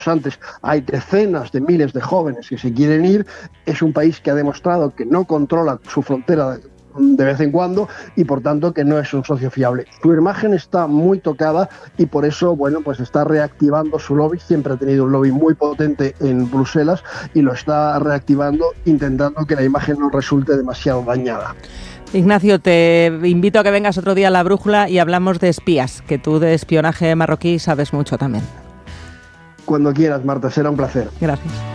antes, hay decenas de miles de jóvenes que se quieren ir. Es un país que ha demostrado que no controla su frontera de vez en cuando y por tanto que no es un socio fiable. Su imagen está muy tocada y por eso, bueno, pues está reactivando su lobby. Siempre ha tenido un lobby muy potente en Bruselas y lo está reactivando, intentando que la imagen no resulte demasiado dañada. Ignacio, te invito a que vengas otro día a La Brújula y hablamos de espías, que tú de espionaje marroquí sabes mucho también. Cuando quieras, Marta, será un placer. Gracias.